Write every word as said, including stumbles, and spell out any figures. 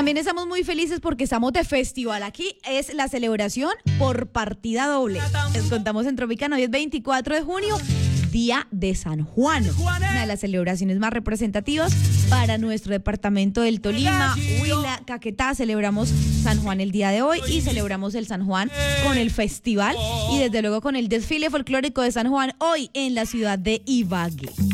También estamos muy felices porque estamos de festival. Aquí es la celebración por partida doble. Les contamos en Tropicana, hoy es veinticuatro de junio, Día de San Juan. Una de las celebraciones más representativas para nuestro departamento del Tolima, Huila, Caquetá. Celebramos San Juan el día de hoy y celebramos el San Juan con el festival y desde luego con el desfile folclórico de San Juan hoy en la ciudad de Ibagué.